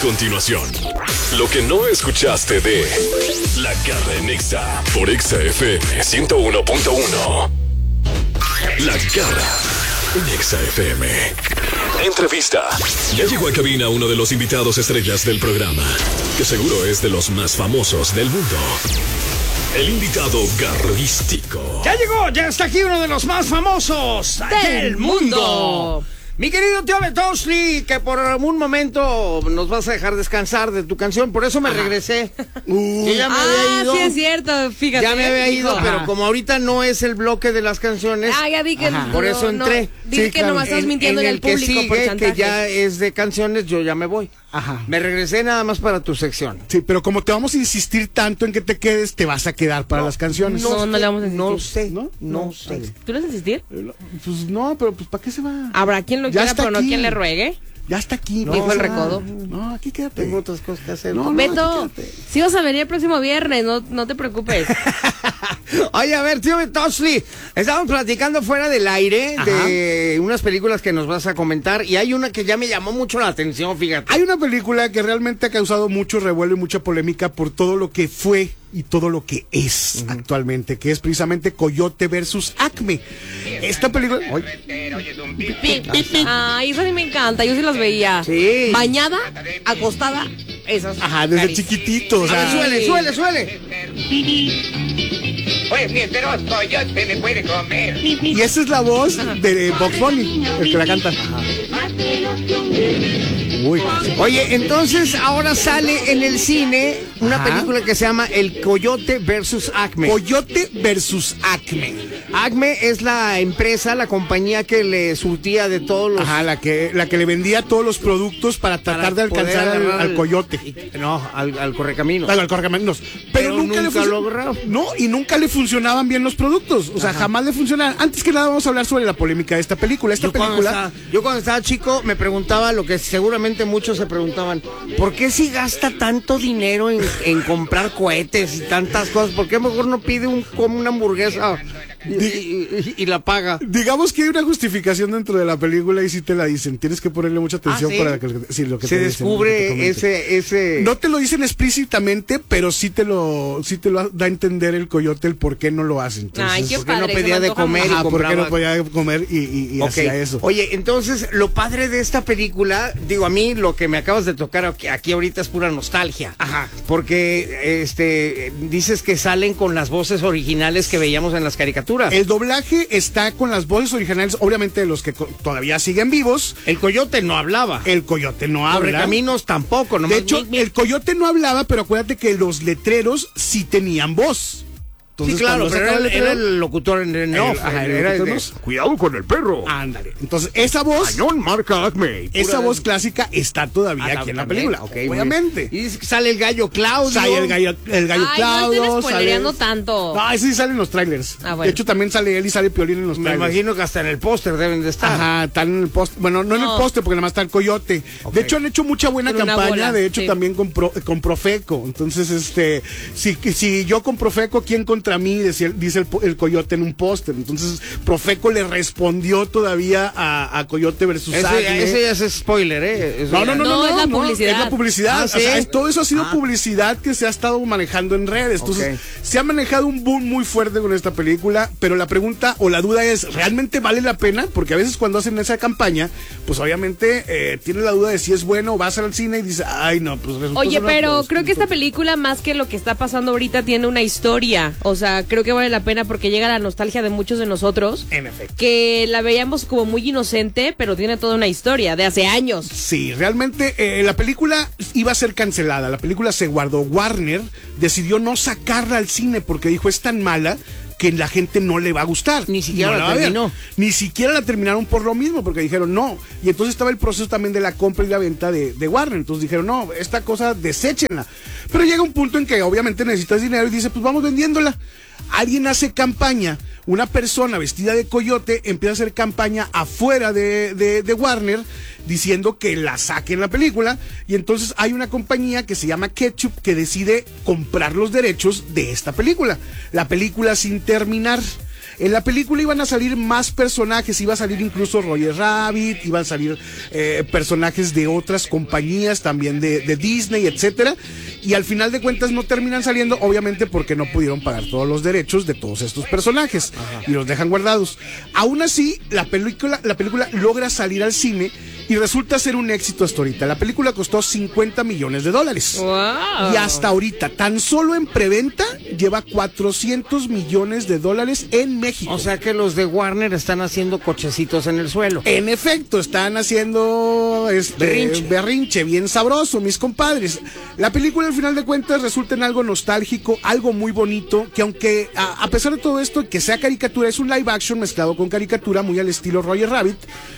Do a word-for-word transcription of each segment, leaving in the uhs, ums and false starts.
continuación, lo que no escuchaste de La Garra en Exa por Exa F M ciento uno punto uno. La Garra en Exa F M. Entrevista. Ya llegó a cabina uno de los invitados estrellas del programa, que seguro es de los más famosos del mundo. El invitado garrístico. Ya llegó, ya está aquí uno de los más famosos del, del mundo. mundo. Mi querido tío Betosli, que por un momento nos vas a dejar descansar de tu canción, por eso me Ajá. regresé. Uh, Yo ya me ah, había ido. sí es cierto, fíjate. Ya me había ido, Ajá. pero como ahorita no es el bloque de las canciones, ah, ya di que Ajá. por eso no, entré. No, di sí, que claro. nomás estás mintiendo en, en el, el público que sigue, por chantaje. Que ya es de canciones, yo ya me voy. Ajá. Me regresé nada más para tu sección. Sí, pero como te vamos a insistir tanto en que te quedes, te vas a quedar para no, las canciones. No, no, no le vamos a insistir. No sé, ¿no? No, no sé. ¿Tú le vas a insistir? Pues no, pero pues ¿para qué se va? Habrá quien lo ya quiera, pero aquí. no quien le ruegue. Ya está aquí. No, dijo el recodo. No, aquí quédate. Tengo otras cosas que hacer. No, no, Beto, si vas a venir el próximo viernes, no, no te preocupes. Oye, a ver, tío Betosli, estábamos platicando fuera del aire Ajá. de unas películas que nos vas a comentar y hay una que ya me llamó mucho la atención, fíjate. Hay una película que realmente ha causado mucho revuelo y mucha polémica por todo lo que fue y todo lo que es uh-huh. actualmente, que es precisamente Coyote versus Acme. Esta película... Ay, eso sí me encanta, yo sí las veía. Sí. Bañada, acostada, esas. Ajá, desde Caris. chiquitito. O sea, a ver, suele, suele, suele. Oye, sí, pero Coyote me puede comer. Y esa es la voz de Bugs Bunny, el que la canta. Ajá. Uy. Oye, entonces ahora sale en el cine una Ajá. película que se llama El Coyote versus Acme. Coyote versus Acme. Acme es la empresa, la compañía que le surtía de todos los... Ajá, la que, la que le vendía todos los productos para tratar para de alcanzar al, al coyote. Y, no, al, al correcaminos. Al, al correcaminos. Pero, Pero nunca, nunca le lo logró. No, y nunca le funcionaban bien los productos. O sea, Ajá. jamás le funcionaban. Antes que nada vamos a hablar sobre la polémica de esta película. Esta yo película... Cuando estaba, yo cuando estaba chico me preguntaba lo que seguramente muchos se preguntaban. ¿Por qué si gasta tanto dinero en, en comprar cohetes y tantas cosas? ¿Por qué mejor no pide un, como una hamburguesa y, y, y, y la paga? Digamos que hay una justificación dentro de la película y si te la dicen. Tienes que ponerle mucha atención ¿Ah, sí? para que, sí, lo que se te descubre dicen, ese, ese... No te lo dicen explícitamente, pero sí te lo sí te lo da a entender el coyote el por qué no lo hacen. Entonces, Ay, qué ¿por qué padre, no pedía de comer Ajá, y compraba? ¿por qué no podía comer y, y, y okay. hacía eso? Oye, entonces, lo padre de esta película, digo, a mí lo que me acabas de tocar aquí, aquí ahorita es pura nostalgia. Ajá. Porque, este, dices que salen con las voces originales que veíamos en las caricaturas. El doblaje está con las voces originales, obviamente de los que co- todavía siguen vivos. El coyote no hablaba. El coyote no habla. Correcaminos tampoco. Nomás de hecho, mi, mi... el coyote no hablaba, pero acuérdate que los letreros sí tenían voz. Entonces, sí, claro, pero era el, era el locutor en el off. Ajá, era el de, cuidado con el perro. Ándale. Entonces, esa voz. Cañón marca Acme. Esa voz de... clásica está todavía ah, aquí en la también. película. Okay, obviamente. Y sale el gallo Claudio. Sale el gallo, el gallo Ay, Claudio. No estoy spoilereando sale... tanto. No, ese sí sale en los trailers. Ah, bueno. De hecho, también sale él y sale Piolín en los Me trailers. imagino que hasta en el póster deben de estar. Ajá, están en el póster. Bueno, no, no en el póster porque nada más está el coyote. Okay. De hecho, han hecho mucha buena con campaña. Bola, de hecho, sí. también con, Pro, con Profeco. Entonces, este, si, si yo con Profeco, ¿quién contra mí? Dice, dice el, el coyote en un póster. Entonces, Profeco le respondió todavía a, a Coyote versus ese, Acme. Ese ya es spoiler, ¿eh? No, no, no, no, no, no, es la no, publicidad. Es la publicidad. Ah, ¿sí? O sea, es, todo eso ha sido ah. publicidad que se ha estado manejando en redes. Entonces, okay. se ha manejado un boom muy fuerte con esta película, pero la pregunta o la duda es, ¿realmente vale la pena? Porque a veces cuando hacen esa campaña, pues obviamente eh, tienes la duda de si es bueno, vas al cine y dices, ay, no, pues resultó. Oye, pero pues, creo que esta película, más que lo que está pasando ahorita, tiene una historia. O sea, creo que vale la pena porque llega la nostalgia de muchos de nosotros. En efecto. Que la veíamos como muy inocente, pero tiene toda una historia de hace años. Sí, realmente eh, la película iba a ser cancelada. La película se guardó. Warner decidió no sacarla al cine porque dijo, es tan mala que la gente no le va a gustar. Ni siquiera no la, la terminó. Ni siquiera la terminaron por lo mismo, porque dijeron no. Y entonces estaba el proceso también de la compra y la venta de, de Warner. Entonces dijeron, no, esta cosa deséchenla. Pero llega un punto en que obviamente necesitas dinero y dice, pues vamos vendiéndola. Alguien hace campaña, una persona vestida de coyote empieza a hacer campaña afuera de, de, de Warner diciendo que la saquen la película, y entonces hay una compañía que se llama Ketchup que decide comprar los derechos de esta película. La película sin terminar. En la película iban a salir más personajes, iba a salir incluso Roger Rabbit, iban a salir eh, personajes de otras compañías, también de, de Disney, etcétera. Y al final de cuentas no terminan saliendo, obviamente porque no pudieron pagar todos los derechos de todos estos personajes. Ajá. Y los dejan guardados. Aún así, la película, la película logra salir al cine y resulta ser un éxito hasta ahorita. La película costó cincuenta millones de dólares. Wow. Y hasta ahorita, tan solo en preventa, lleva cuatrocientos millones de dólares en México. O sea que los de Warner están haciendo cochecitos en el suelo. En efecto, están haciendo este, berrinche. berrinche, bien sabroso, mis compadres. La película, al final de cuentas, resulta en algo nostálgico, algo muy bonito, que aunque, a, a pesar de todo esto, que sea caricatura, es un live action mezclado con caricatura, muy al estilo Roger Rabbit.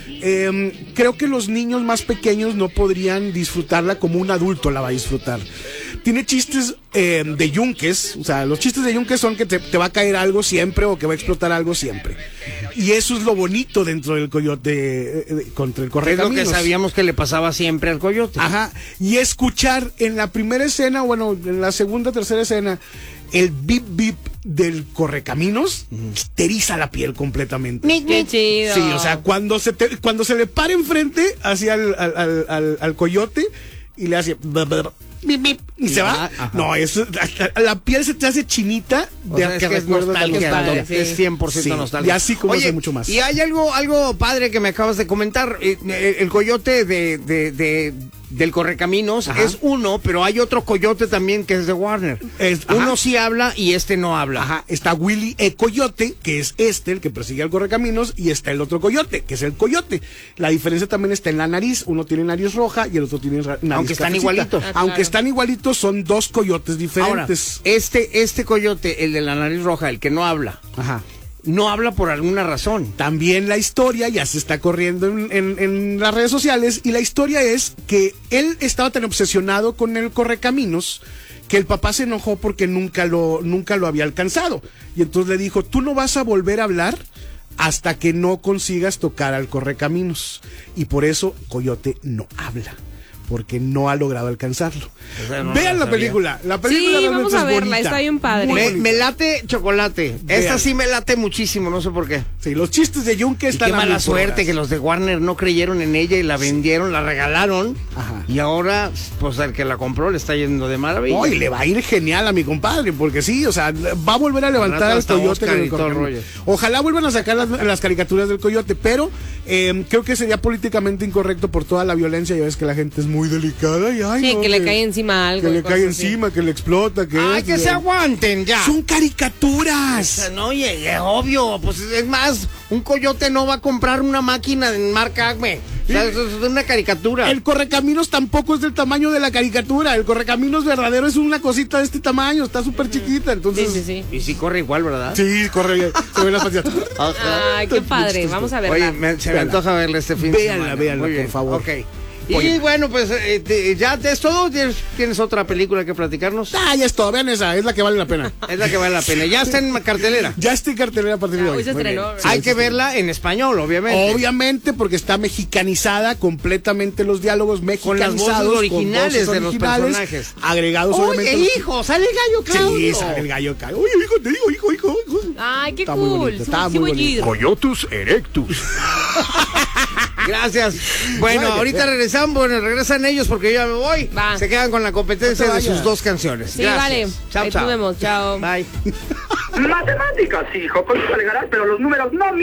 Eh, creo que los niños más pequeños no podrían disfrutarla como un adulto la va a disfrutar. Tiene chistes eh, de yunques, o sea, los chistes de yunques son que te, te va a caer algo siempre o que va a explotar algo siempre. Y eso es lo bonito dentro del coyote, eh, contra el correcaminos. Es lo que sabíamos que le pasaba siempre al coyote. Ajá, y escuchar en la primera escena, bueno, en la segunda, tercera escena, el bip bip del correcaminos, uh-huh. te eriza la piel completamente. ¡Qué chido! Sí, o sea, cuando se te, cuando se le para enfrente hacia el, al, al, al, al coyote y le hace bip, bip, y se va. Ajá. No, eso, la piel se te hace chinita de o sea, que, que es nostalgia, padre, sí. Es cien por ciento sí, nostalgia. Y así como Oye, hace mucho más. Y hay algo, algo padre que me acabas de comentar. El, el coyote de, de, de del Correcaminos Ajá. es uno, pero hay otro coyote también que es de Warner. Es, uno sí habla y este no habla. Ajá, está Willy E. Coyote, que es este, el que persigue al Correcaminos, y está el otro coyote, que es el coyote. La diferencia también está en la nariz. Uno tiene nariz roja y el otro tiene nariz Aunque están cafecita. igualitos. Ah, Aunque claro. están igualitos, son dos coyotes diferentes. Ahora, este, este coyote, el de la nariz roja, el que no habla. Ajá. No habla por alguna razón. También la historia ya se está corriendo en, en, en las redes sociales, y la historia es que él estaba tan obsesionado con el Correcaminos que el papá se enojó porque nunca lo, nunca lo había alcanzado. Y entonces le dijo, tú no vas a volver a hablar hasta que no consigas tocar al Correcaminos. Y por eso Coyote no habla, porque no ha logrado alcanzarlo. O sea, no Vean la película. La película sí, vamos a verla, bonita, está bien padre. Me, me late chocolate. Vean. Esta sí me late muchísimo, no sé por qué. Sí, los chistes de Yunque están. Y qué mala suerte horas. Que los de Warner no creyeron en ella y la vendieron, la regalaron. Ajá. Y ahora, pues el que la compró le está yendo de maravilla. No, y le va a ir genial a mi compadre, porque sí, o sea, va a volver a levantar al Coyote. Con el Coyote. Ojalá vuelvan a sacar las, las caricaturas del Coyote, pero eh, creo que sería políticamente incorrecto por toda la violencia. Ya ves que la gente es muy delicada y ay, sí, no, que, que le cae encima algo. Que le cae encima, así. Que le explota, que ay, es, que se aguanten ya. Son caricaturas. No, oye, es obvio, pues es más, un coyote no va a comprar una máquina de marca Acme. O sea, eso es una caricatura. El Correcaminos tampoco es del tamaño de la caricatura. El Correcaminos verdadero es una cosita de este tamaño, está súper chiquita, entonces. Sí, sí, sí. Y sí corre igual, ¿verdad? Sí, corre bien. Se ven las patillas. Ay, qué padre. Vamos a verla. Oye, me, se me antoja verla este fin de semana. Véanla, véanla, por favor. Ok. Y Oye. bueno, pues eh, te, ya es todo. ¿Tienes, ¿Tienes otra película que platicarnos? Ah, ya es todo. Vean esa, es la que vale la pena. Es la que vale la pena. Ya está en cartelera. Ya está en cartelera a partir de ah, hoy. hoy se estrenó, sí, Hay que verla en español, obviamente. Obviamente, porque está mexicanizada completamente, los diálogos mexicanizados. Con las voces originales, con voces originales de los personajes. Agregados, Oye, obviamente. Oye, hijo, sale el gallo Claudio. Sí, sale el gallo Claudio. Oye, hijo, te digo, hijo, hijo, hijo. Ay, qué está cool. Muy bonito, está sí, muy bonito. Coyotus erectus. Gracias. Bueno, vale, ahorita regresamos, bueno, regresan ellos porque yo ya me voy. Va. Se quedan con la competencia no de sus dos canciones. Sí, Gracias. vale. Chao, Ahí chao. nos vemos. Chao. Bye. Matemáticas, hijo, con eso le ganas, pero los números no.